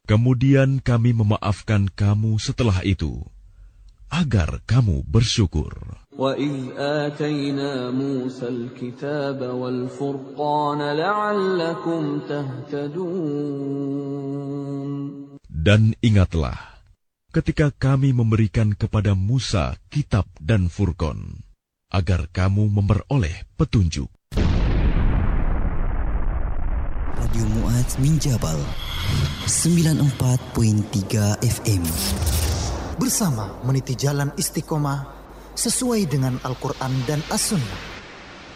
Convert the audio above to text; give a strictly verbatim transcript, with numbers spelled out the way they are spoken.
Kemudian kami memaafkan kamu setelah itu, agar kamu bersyukur. وَإِذْ آتَيْنَا مُوسَى الْكِتَابَ وَالْفُرْقَانَ لَعَلَّكُمْ تَهْتَدُونَ. Dan ingatlah, ketika kami memberikan kepada Musa kitab dan Furqan, agar kamu memperoleh petunjuk. Radio Mu'adz min Jabal sembilan puluh empat koma tiga F M. Bersama meniti jalan istiqomah sesuai dengan Al-Quran dan As-Sunnah.